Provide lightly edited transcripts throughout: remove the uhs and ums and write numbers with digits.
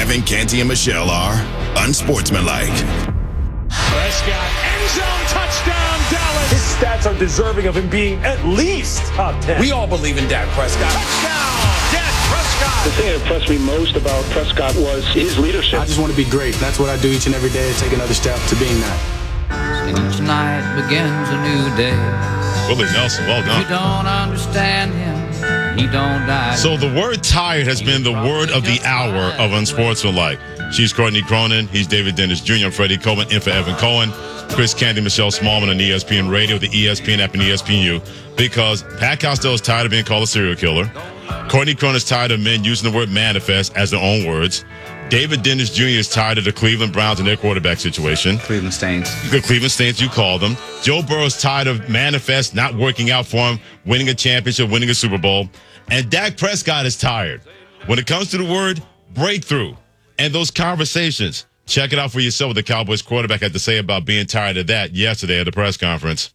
Evan, Canty, and Michelle are unsportsmanlike. Prescott, end zone, touchdown, Dallas. His stats are deserving of him being at least top 10. We all believe in Dak Prescott. Touchdown, Dak Prescott. The thing that impressed me most about Prescott was his leadership. I just want to be great. That's what I do each and every day, to take another step to being that. Each night begins a new day. Willie Nelson, well done. You don't understand him, he don't die. So the word tired has been the word of the hour of Unsportsmanlike. She's Courtney Cronin. He's David Dennis Jr. I'm Freddie Coleman, in for Evan Cohen. Chris Canty, Michelle Smallman on ESPN Radio, the ESPN app, and ESPNU. Because Pat Costello is tired of being called a serial killer. Courtney Cronin is tired of men using the word manifest as their own words. David Dennis Jr. is tired of the Cleveland Browns and their quarterback situation. Cleveland Stains. The Cleveland Stains, you call them. Joe Burrow's tired of manifest not working out for him, winning a championship, winning a Super Bowl. And Dak Prescott is tired. When it comes to the word breakthrough and those conversations, check it out for yourself what the Cowboys quarterback had to say about being tired of that yesterday at the press conference.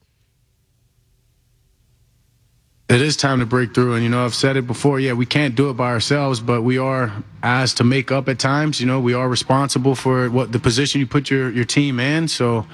It is time to break through. And, I've said it before. Yeah, we can't do it by ourselves, but we are asked to make up at times. We are responsible for what the position you put your team in. So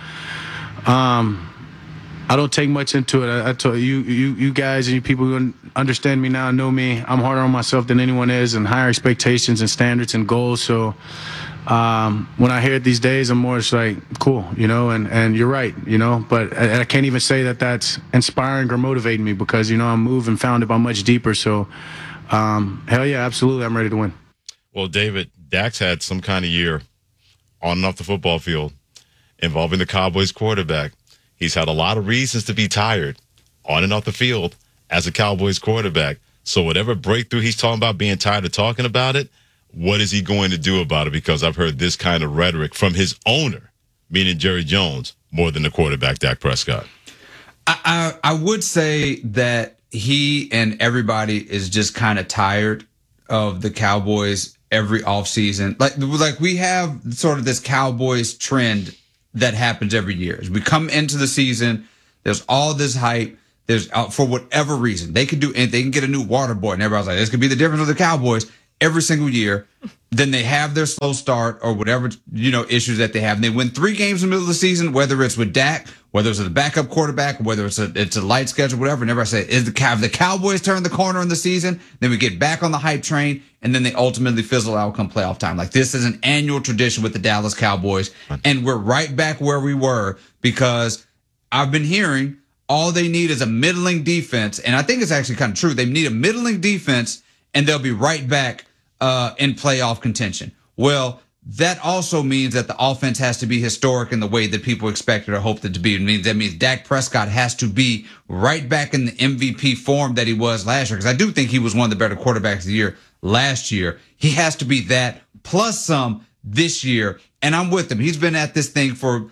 I don't take much into it. I told you guys and you people who understand me now know me. I'm harder on myself than anyone is, and higher expectations and standards and goals. So when I hear it these days, I'm more just like, cool, and you're right, but I can't even say that that's inspiring or motivating me because, I'm moved and founded by much deeper. So, hell yeah, absolutely. I'm ready to win. Well, David, Dak's had some kind of year on and off the football field involving the Cowboys quarterback. He's had a lot of reasons to be tired on and off the field as a Cowboys quarterback. So whatever breakthrough he's talking about, being tired of talking about it, what is he going to do about it? Because I've heard this kind of rhetoric from his owner, meaning Jerry Jones, more than the quarterback, Dak Prescott. I would say that he and everybody is just kind of tired of the Cowboys every offseason. Like we have sort of this Cowboys trend that happens every year. As we come into the season, there's all this hype. There's for whatever reason, they could do anything. They can get a new water boy, and everybody's like, this could be the difference with the Cowboys. Every single year, then they have their slow start or whatever, issues that they have. And they win 3 games in the middle of the season, whether it's with Dak, whether it's a backup quarterback, whether it's a light schedule, whatever. And everybody say, the Cowboys turn the corner in the season? Then we get back on the hype train, and then they ultimately fizzle out come playoff time. Like, this is an annual tradition with the Dallas Cowboys. And we're right back where we were because I've been hearing all they need is a middling defense. And I think it's actually kind of true. They need a middling defense, and they'll be right back in playoff contention. Well, that also means that the offense has to be historic in the way that people expected or hoped it to be. That means Dak Prescott has to be right back in the MVP form that he was last year. Because I do think he was one of the better quarterbacks of the year last year. He has to be that plus some this year. And I'm with him. He's been at this thing for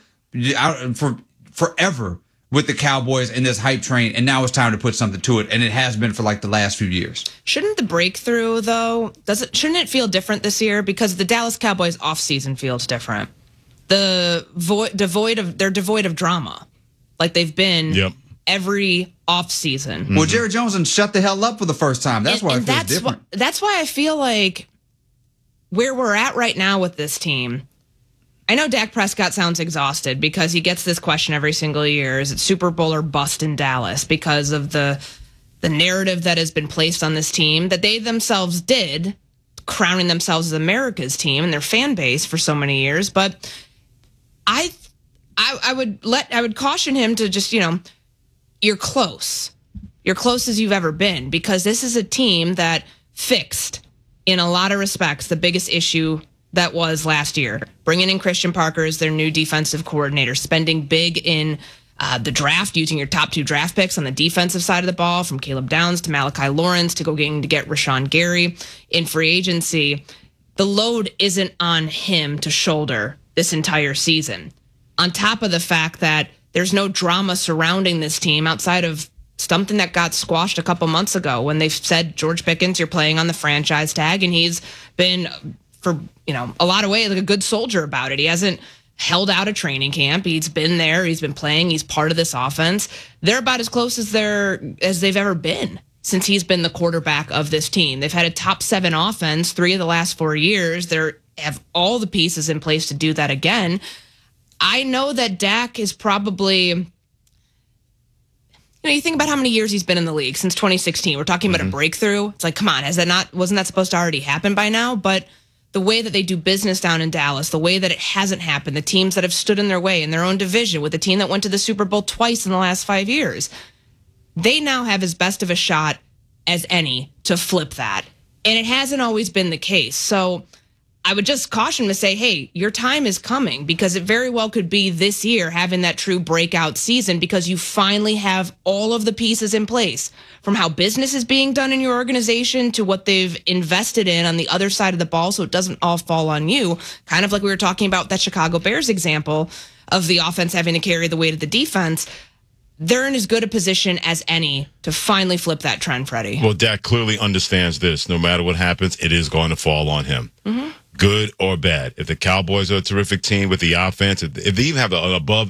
forever with the Cowboys in this hype train, and now it's time to put something to it, and it has been for like the last few years. Shouldn't the breakthrough, though, shouldn't it feel different this year? Because the Dallas Cowboys offseason feels different. They're devoid of drama, like they've been every offseason. Well, Jerry Jones and shut the hell up for the first time. That's why it feels different. That's why I feel like where we're at right now with this team, I know Dak Prescott sounds exhausted because he gets this question every single year. Is it Super Bowl or bust in Dallas? Because of the narrative that has been placed on this team that they themselves did, crowning themselves as America's team and their fan base for so many years. But I would caution him to just, you're close. You're close as you've ever been, because this is a team that fixed, in a lot of respects, the biggest issue that was last year. Bringing in Christian Parker as their new defensive coordinator, spending big in the draft, using your top 2 draft picks on the defensive side of the ball, from Caleb Downs to Malachi Lawrence to get Rashawn Gary in free agency. The load isn't on him to shoulder this entire season. On top of the fact that there's no drama surrounding this team outside of something that got squashed a couple months ago when they said, George Pickens, you're playing on the franchise tag, and he's been, for a lot of ways, like a good soldier about it. He hasn't held out a training camp. He's been there. He's been playing. He's part of this offense. They're about as close as they've ever been since he's been the quarterback of this team. They've had a top 7 offense 3 of the last 4 years. They're have all the pieces in place to do that again. I know that Dak is probably, you think about how many years he's been in the league since 2016. We're talking about a breakthrough. It's like, come on, wasn't that supposed to already happen by now? But the way that they do business down in Dallas, the way that it hasn't happened, the teams that have stood in their way in their own division, with a team that went to the Super Bowl twice in the last 5 years, they now have as best of a shot as any to flip that. And it hasn't always been the case. So I would just caution to say, hey, your time is coming, because it very well could be this year having that true breakout season, because you finally have all of the pieces in place, from how business is being done in your organization to what they've invested in on the other side of the ball, so it doesn't all fall on you. Kind of like we were talking about that Chicago Bears example of the offense having to carry the weight of the defense. They're in as good a position as any to finally flip that trend, Freddie. Well, Dak clearly understands this. No matter what happens, it is going to fall on him. Mm-hmm. Good or bad. If the Cowboys are a terrific team with the offense, if they even have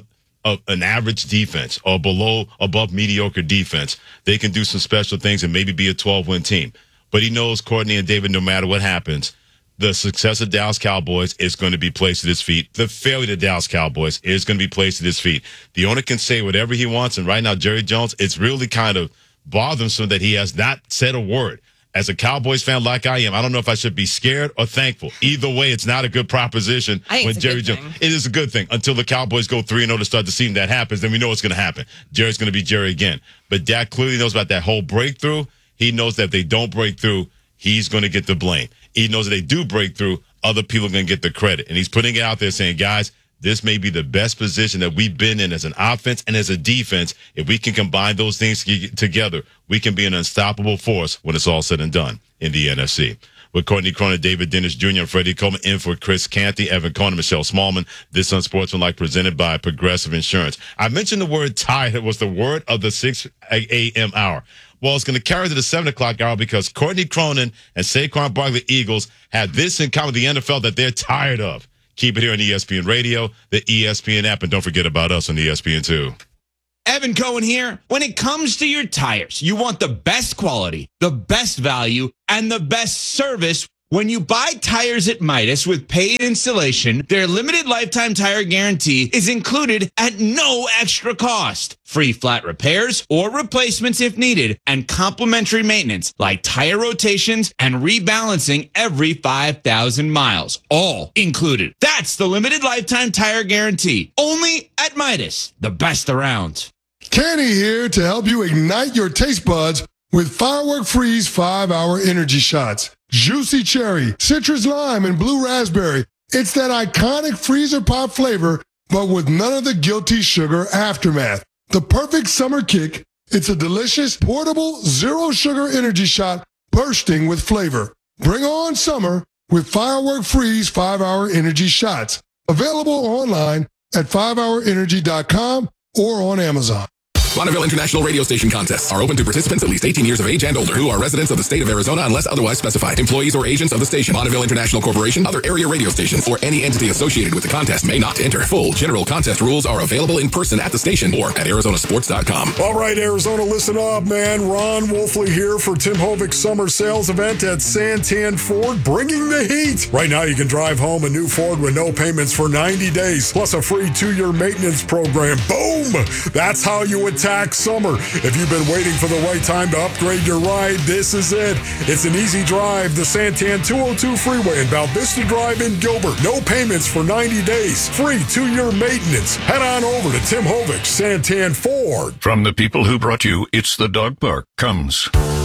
an average defense or above mediocre defense, they can do some special things and maybe be a 12-win team. But he knows, Courtney and David, no matter what happens, the success of Dallas Cowboys is going to be placed at his feet. The failure of Dallas Cowboys is going to be placed at his feet. The owner can say whatever he wants, and right now, Jerry Jones, it's really kind of bothersome that he has not said a word. As a Cowboys fan like I am, I don't know if I should be scared or thankful. Either way, it's not a good proposition when Jerry Jones. It is a good thing until the Cowboys go 3-0 to start the season. That happens, then we know what's going to happen. Jerry's going to be Jerry again. But Dak clearly knows about that whole breakthrough. He knows that if they don't break through, he's going to get the blame. He knows that they do break through, other people are going to get the credit. And he's putting it out there saying, guys, this may be the best position that we've been in as an offense and as a defense. If we can combine those things together, we can be an unstoppable force when it's all said and done in the NFC. With Courtney Cronin, David Dennis Jr., and Freddie Coleman, in for Chris Canty, Evan Cohn, Michelle Smallman. This Unsportsmanlike presented by Progressive Insurance. I mentioned the word tired. It was the word of the 6 a.m. hour. Well, it's going to carry to the 7 o'clock hour because Courtney Cronin and Saquon Barkley Eagles have this in common with the NFL that they're tired of. Keep it here on ESPN Radio, the ESPN app, and don't forget about us on ESPN2. Evan Cohen here. When it comes to your tires, you want the best quality, the best value, and the best service. When you buy tires at Midas with paid installation, their limited lifetime tire guarantee is included at no extra cost. Free flat repairs or replacements if needed, and complimentary maintenance like tire rotations and rebalancing every 5,000 miles. All included. That's the limited lifetime tire guarantee. Only at Midas, the best around. Kenny here to help you ignite your taste buds with Firework Freeze 5-hour energy shots. Juicy cherry, citrus lime, and blue raspberry. It's that iconic freezer pop flavor, but with none of the guilty sugar aftermath. The perfect summer kick. It's a delicious, portable, zero-sugar energy shot bursting with flavor. Bring on summer with Firework Freeze 5-hour energy shots. Available online at 5hourenergy.com or on Amazon. Bonneville International Radio Station contests are open to participants at least 18 years of age and older who are residents of the state of Arizona unless otherwise specified. Employees or agents of the station, Bonneville International Corporation, other area radio stations, or any entity associated with the contest may not enter. Full general contest rules are available in person at the station or at arizonasports.com. All right, Arizona, listen up, man. Ron Wolfley here for Tim Hovic's summer sales event at Santan Ford, bringing the heat. Right now, you can drive home a new Ford with no payments for 90 days, plus a free 2-year maintenance program. Boom! That's how you attack summer. If you've been waiting for the right time to upgrade your ride, this is it. It's an easy drive, the Santan 202 freeway in Val Vista Drive in Gilbert. No payments for 90 days. Free 2-year maintenance. Head on over to Tim Hovic's Santan Ford. From the people who brought you It's the Dog Park comes